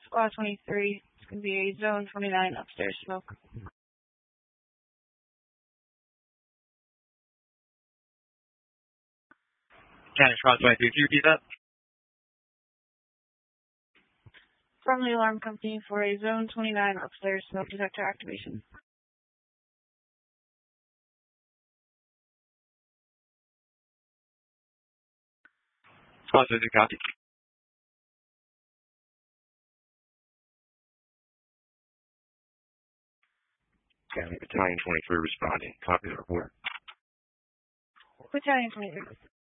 Squad 23. It's going to be a Zone 29 upstairs smoke. County Squad 23, can you repeat that? From the alarm company for a Zone 29 upstairs smoke detector activation. Squad 23, copy. County Battalion 23 responding. Copy the report. Battalion 23.